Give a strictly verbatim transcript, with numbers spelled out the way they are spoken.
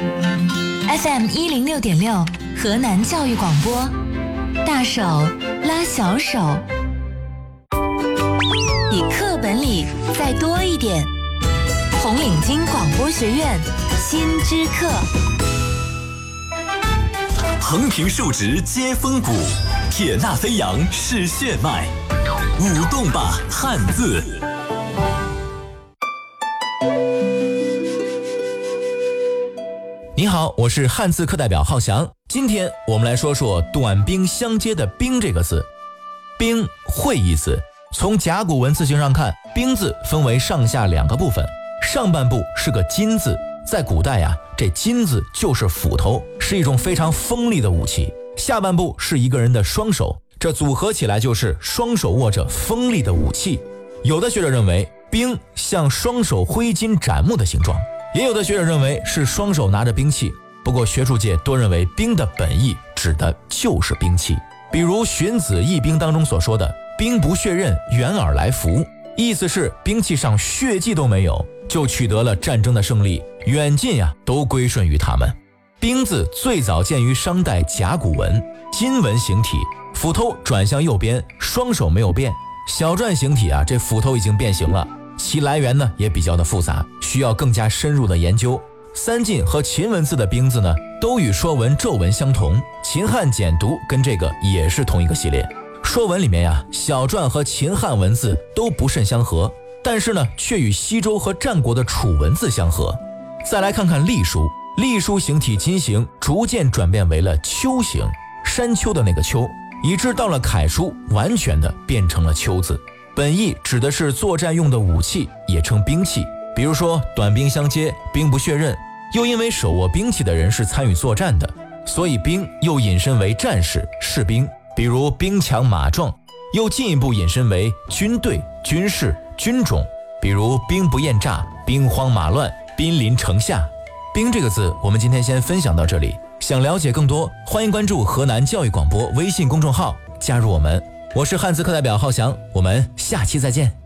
F M 一零六点六，河南教育广播，大手拉小手，比课本里再多一点。红领巾广播学院新知课。 横平竖直接风骨，铁纳飞扬是血脉，舞动吧汉字。 你好，我是汉字课代表浩翔。今天我们来说说短兵相接的兵这个字。兵会意字，从甲骨文字形上看，兵字分为上下两个部分，上半部是个金字，在古代呀、啊，这金字就是斧头，是一种非常锋利的武器。下半部是一个人的双手，这组合起来就是双手握着锋利的武器。有的学者认为兵像双手挥金斩木的形状，也有的学者认为是双手拿着兵器。不过学术界多认为兵的本意指的就是兵器，比如荀子易兵当中所说的兵不血刃，远而来服，意思是兵器上血迹都没有，就取得了战争的胜利，远近呀、啊、都归顺于他们。兵字最早见于商代甲骨文，金文形体，斧头转向右边，双手没有变。小篆形体啊，这斧头已经变形了，其来源呢也比较的复杂，需要更加深入的研究。三晋和秦文字的兵字呢，都与说文咒文相同，秦汉简读跟这个也是同一个系列。说文里面呀、啊，小篆和秦汉文字都不甚相合，但是呢，却与西周和战国的楚文字相合。再来看看隶书，隶书形体金形逐渐转变为了丘形，山丘的那个丘，以致到了楷书完全的变成了丘字。本意指的是作战用的武器，也称兵器。比如说短兵相接，兵不血刃，又因为手握兵器的人是参与作战的，所以兵又引申为战士、士兵，比如兵强马壮，又进一步引申为军队、军事、军种，比如兵不厌诈、兵荒马乱、兵临城下。兵这个字我们今天先分享到这里，想了解更多，欢迎关注河南教育广播微信公众号，加入我们。我是汉字课代表浩翔，我们下期再见。